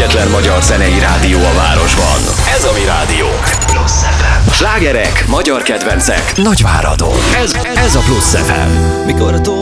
egyetlen magyar zenei rádió a városban. Ez a mi rádiónk. Plusz FM. Slágerek, magyar kedvencek, Nagyváradon. Ez a Plusz FM. Mikor a